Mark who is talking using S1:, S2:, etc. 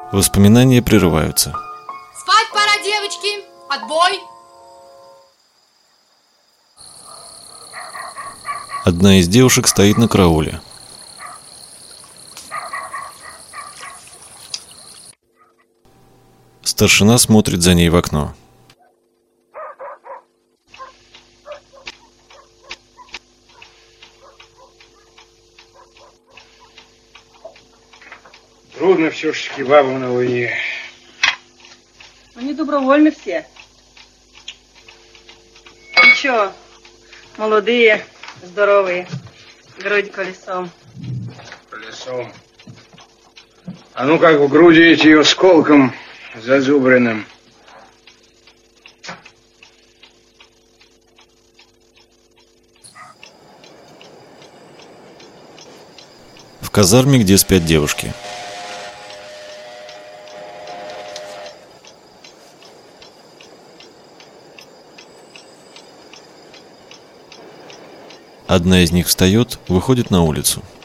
S1: Воспоминания прерываются.
S2: Спать пора, девочки! Отбой!
S1: Одна из девушек стоит на карауле. Старшина смотрит за ней в окно.
S3: Трудно все-таки бабам на войне.
S4: Они добровольны все. Ничего, молодые, здоровые, грудь колесом.
S3: Колесом. А ну как в груди эти осколком зазубренным.
S1: В казарме, где спят девушки. Одна из них встает, выходит на улицу.